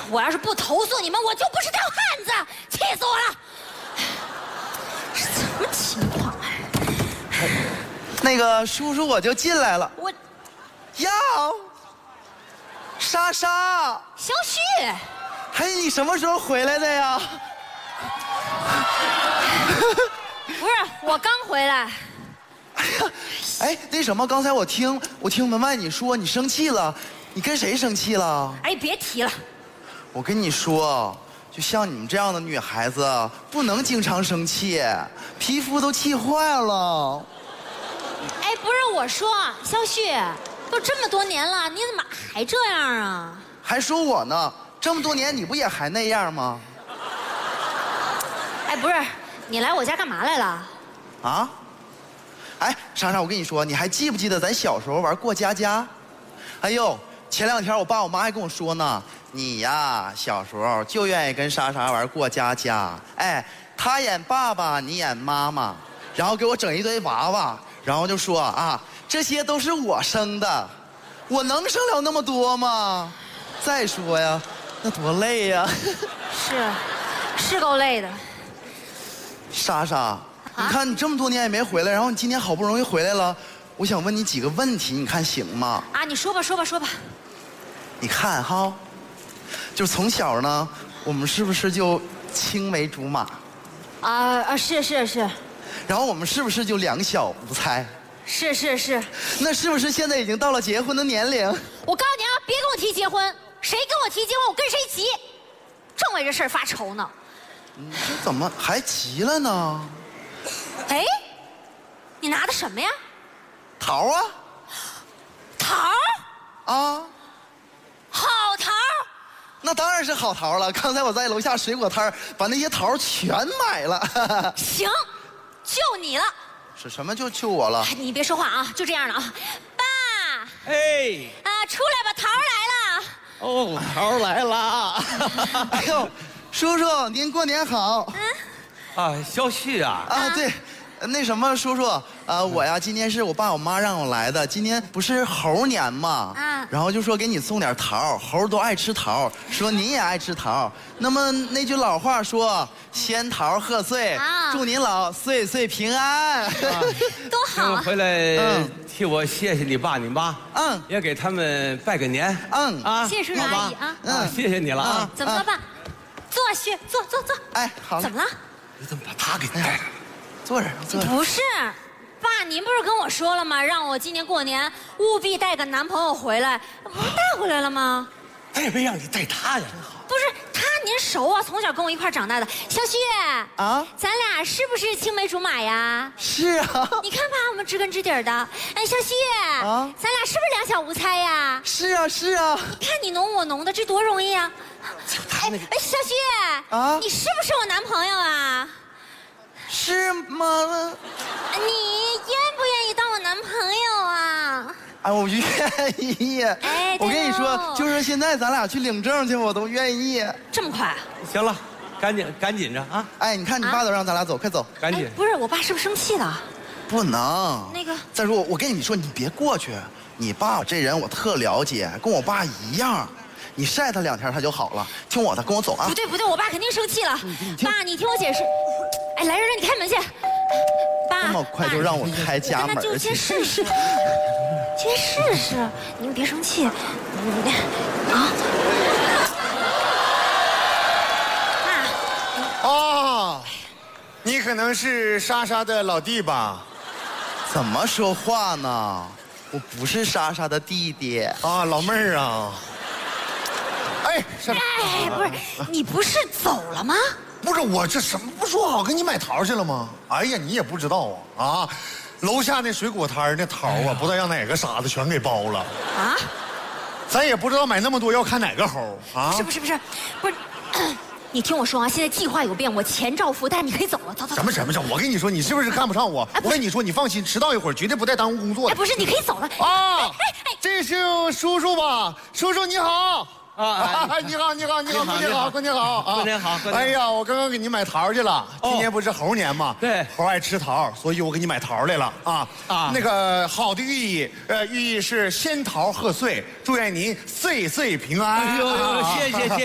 我要是不投诉你们，我就不是条汉子，气死我了！什么情况啊？ 那个叔叔我就进来了。 我哟，莎莎， 小旭， 哎，你什么时候回来的呀？ 不是，我刚回来。 哎，那什么，刚才我听门外你说你生气了，你跟谁生气了？ 哎，别提了。 我跟你说，就像你们这样的女孩子，不能经常生气，皮肤都气坏了。 哎，不是我说，小旭，都这么多年了，你怎么还这样啊？ 还说我呢，这么多年你不也还那样吗？ 哎，不是，你来我家干嘛来了？ 啊？哎，莎莎，我跟你说，你还记不记得咱小时候玩过家家？哎呦，前两天我爸我妈还跟我说呢，你呀小时候就愿意跟莎莎玩过家家。哎，他演爸爸，你演妈妈，然后给我整一堆娃娃，然后就说啊，这些都是我生的，我能生了那么多吗？再说呀，那多累呀。 是够累的。 莎莎。你看，你这么多年也没回来，然后你今天好不容易回来了，我想问你几个问题，你看行吗？ 啊，你说吧。 你看哈，就是从小呢，我们是不是就青梅竹马？ 是。 然后我们是不是就两小无猜？ 是。 那是不是现在已经到了结婚的年龄？ 我告诉你啊，别跟我提结婚，谁跟我提结婚，我跟谁急，正为这事儿发愁呢。 你这怎么还急了呢？ 哎，你拿的什么呀？ 桃啊！ 桃？ 啊！ 好桃？ 那当然是好桃了。刚才我在楼下水果摊把那些桃全买了。 行，就你了。 是什么就我了？ 你别说话啊，就这样了啊。爸。 哎。 出来吧，桃来了。 哦，桃来了。 哎呦，叔叔您过年好。 小旭啊。 对。那什么，叔叔，我呀，今天是我爸我妈让我来的。今天不是猴年嘛，然后就说给你送点桃，猴都爱吃桃，说您也爱吃桃。那么那句老话说，仙桃贺岁，祝您老岁岁平安。 多好啊！ 回来替我谢谢你爸你妈，也给他们拜个年， 谢谢叔叔阿姨啊， 谢谢你了啊。 怎么了，爸？坐，旭，坐。 哎，好。 怎么了？ 你怎么把他给带来了？ 坐着。 不是，爸，您不是跟我说了吗？让我今年过年务必带个男朋友回来，不是带回来了吗？ 他也没让你带他呀。 不是他，您熟啊，从小跟我一块长大的。小旭咱俩是不是青梅竹马呀？ 是啊。 你看吧，我们知根知底的。哎，小旭咱俩是不是两小无猜呀？ 是啊。 看你侬我侬的，这多容易啊！哎，小旭你是不是我男朋友啊？ 是吗？ 你愿不愿意当我男朋友啊？ 哎，我愿意。 哎， 我跟你说，就是现在咱俩去领证去，我都愿意。 这么快？ 行了，赶紧着啊！ 哎，你看你爸都让咱俩走，快走， 赶紧。 不是，我爸是不是生气了？ 不能。 那个， 再说我跟你说，你别过去。你爸这人我特了解，跟我爸一样。你晒他2天他就好了。听我的，跟我走啊！ 不对，我爸肯定生气了。爸，你听我解释。哎，来人，你开门去。爸， 这么快就让我开家门去？ 那就先试试，你们别生气。 你可能是莎莎的老弟吧？ 怎么说话呢？我不是莎莎的弟弟老妹儿啊。哎， 不是，你不是走了吗？ 不是，我这什么不说好，给你买桃去了吗？哎呀，你也不知道啊！楼下那水果摊那桃不知道让哪个傻子全给包了咱也不知道买那么多要看哪个猴不是，你听我说啊，现在计划有变，我钱照付，但是你可以走了，走。 什么？我跟你说，你是不是看不上我？我跟你说，你放心，迟到一会儿绝对不带耽误工作的。 不是，你可以走了这是叔叔吧？叔叔你好。你好，过年好。哎呀，我刚刚给你买桃去了。今年不是猴年吗？ 对， 猴爱吃桃，所以我给你买桃来了那个好的寓意是仙桃贺岁，祝愿您岁岁平安。 谢谢。